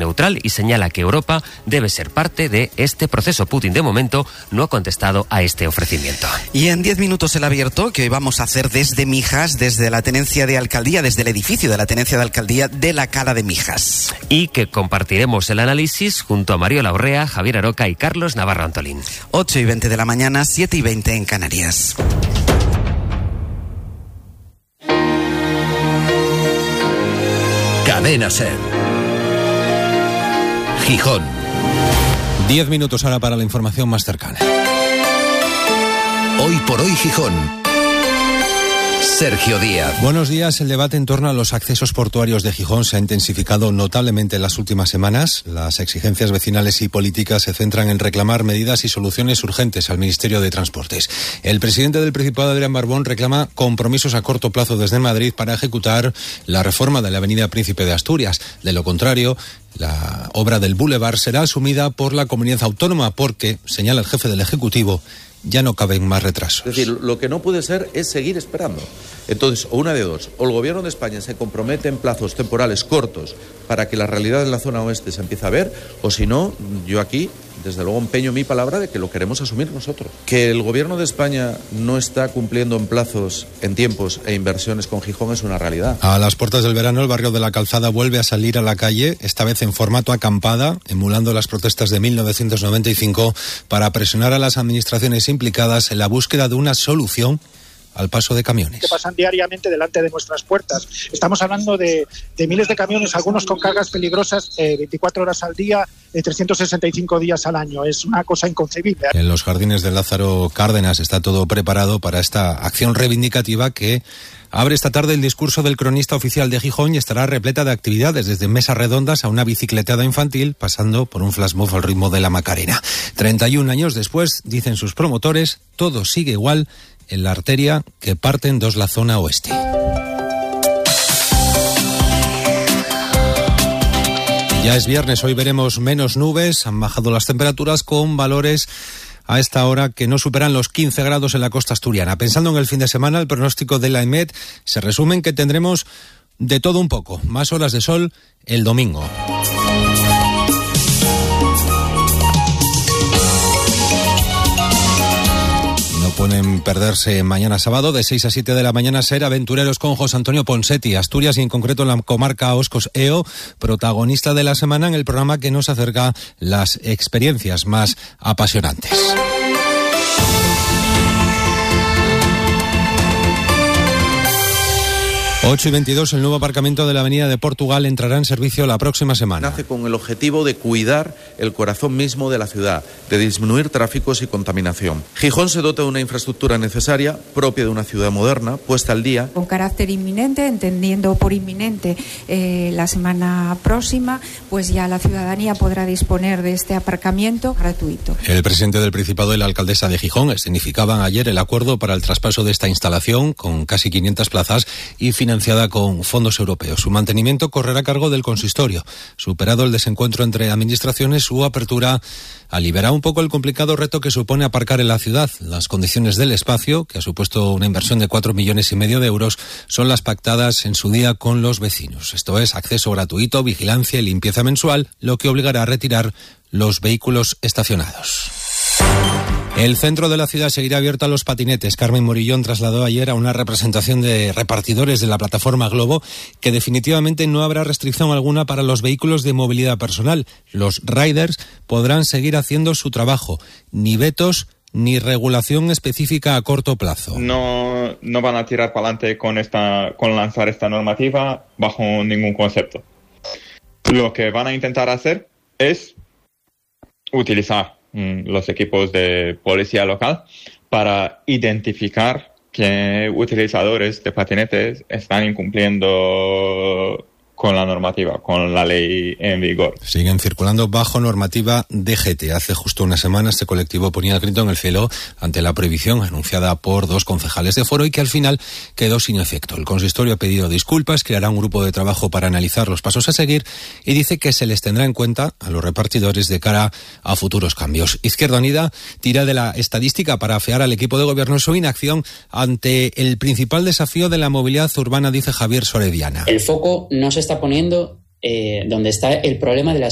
neutral y señala que Europa debe ser parte de este proceso. Putin, de momento, no ha contestado a este ofrecimiento. Y en 10 minutos el abierto, que hoy vamos a hacer desde Mijas, desde la tenencia de alcaldía, desde el edificio de la tenencia de alcaldía de la Cala de Mijas. Y que compartiremos el análisis junto a Mariola Urrea, Javier Aroca y Carlos Navarro Antolín. 8:20 de la mañana, 7:20 en Canarias. Cadena SER. Gijón. 10 minutos ahora para la información más cercana. Hoy por hoy Gijón. Sergio Díaz. Buenos días. El debate en torno a los accesos portuarios de Gijón se ha intensificado notablemente en las últimas semanas. Las exigencias vecinales y políticas se centran en reclamar medidas y soluciones urgentes al Ministerio de Transportes. El presidente del Principado, Adrián Barbón, reclama compromisos a corto plazo desde Madrid para ejecutar la reforma de la avenida Príncipe de Asturias. De lo contrario, la obra del Boulevard será asumida por la comunidad autónoma porque, señala el jefe del Ejecutivo, ya no caben más retrasos. Es decir, lo que no puede ser es seguir esperando. Entonces, o una de dos, o el Gobierno de España se compromete en plazos temporales cortos para que la realidad en la zona oeste se empiece a ver, o si no, yo aquí, desde luego, empeño mi palabra de que lo queremos asumir nosotros. Que el Gobierno de España no está cumpliendo en plazos, en tiempos e inversiones con Gijón es una realidad. A las puertas del verano, el barrio de la Calzada vuelve a salir a la calle, esta vez en formato acampada, emulando las protestas de 1995, para presionar a las administraciones implicadas en la búsqueda de una solución al paso de camiones. Que pasan diariamente delante de nuestras puertas. Estamos hablando de miles de camiones, algunos con cargas peligrosas, 24 horas al día, 365 días al año. Es una cosa inconcebible. En los jardines de Lázaro Cárdenas está todo preparado para esta acción reivindicativa que abre esta tarde el discurso del cronista oficial de Gijón y estará repleta de actividades, desde mesas redondas a una bicicleteada infantil, pasando por un flash mob al ritmo de la Macarena. 31 años después, dicen sus promotores, todo sigue igual en la arteria que parte en dos la zona oeste. Ya es viernes, hoy veremos menos nubes, han bajado las temperaturas con valores a esta hora que no superan los 15 grados en la costa asturiana. Pensando en el fin de semana, el pronóstico de la EMET se resume en que tendremos de todo un poco, más horas de sol el domingo. Pueden perderse mañana sábado de 6 a 7 de la mañana Ser Aventureros con José Antonio Ponsetti, Asturias y en concreto en la comarca Oscos-Eo, protagonista de la semana en el programa que nos acerca las experiencias más apasionantes. Ocho y 22, el nuevo aparcamiento de la Avenida de Portugal entrará en servicio la próxima semana. Nace con el objetivo de cuidar el corazón mismo de la ciudad, de disminuir tráficos y contaminación. Gijón se dota de una infraestructura necesaria, propia de una ciudad moderna, puesta al día. Con carácter inminente, entendiendo por inminente la semana próxima, pues ya la ciudadanía podrá disponer de este aparcamiento gratuito. El presidente del Principado y la alcaldesa de Gijón escenificaban ayer el acuerdo para el traspaso de esta instalación con casi 500 plazas y financiada con fondos europeos. Su mantenimiento correrá a cargo del consistorio. Superado el desencuentro entre administraciones, su apertura aliviará un poco el complicado reto que supone aparcar en la ciudad. Las condiciones del espacio, que ha supuesto una inversión de 4,5 millones de euros, son las pactadas en su día con los vecinos. Esto es acceso gratuito, vigilancia y limpieza mensual, lo que obligará a retirar los vehículos estacionados. El centro de la ciudad seguirá abierto a los patinetes. Carmen Morillón trasladó ayer a una representación de repartidores de la plataforma Globo que definitivamente no habrá restricción alguna para los vehículos de movilidad personal. Los riders podrán seguir haciendo su trabajo. Ni vetos ni regulación específica a corto plazo. No van a tirar para adelante con lanzar esta normativa bajo ningún concepto. Lo que van a intentar hacer es utilizar los equipos de policía local para identificar que utilizadores de patinetes están incumpliendo con la normativa, con la ley en vigor. Siguen circulando bajo normativa DGT. Hace justo una semana este colectivo ponía el grito en el cielo ante la prohibición anunciada por 2 concejales de foro y que al final quedó sin efecto. El consistorio ha pedido disculpas, creará un grupo de trabajo para analizar los pasos a seguir y dice que se les tendrá en cuenta a los repartidores de cara a futuros cambios. Izquierda Unida tira de la estadística para afear al equipo de gobierno su inacción ante el principal desafío de la movilidad urbana, dice Javier Sorediana. El foco no se está poniendo donde está el problema de la